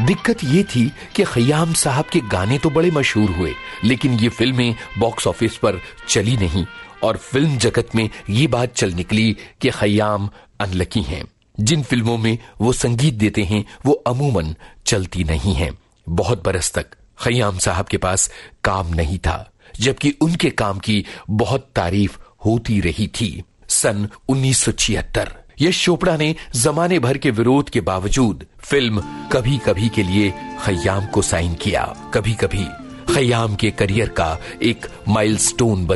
दिक्कत ये थी कि खयाम साहब के गाने तो बड़े मशहूर हुए, लेकिन ये फिल्में बॉक्स ऑफिस पर चली नहीं और फिल्म जगत में ये बात चल निकली कि खयाम अनलकी हैं। जिन फिल्मों में वो संगीत देते हैं वो अमूमन चलती नहीं हैं। बहुत बरस तक खयाम साहब के पास काम नहीं था, जबकि उनके काम की बहुत तारीफ होती रही थी। सन 1976 यश चोपड़ा ने जमाने भर के विरोध के बावजूद फिल्म कभी कभी के लिए खयाम को साइन किया। कभी कभी खयाम के करियर का एक माइलस्टोन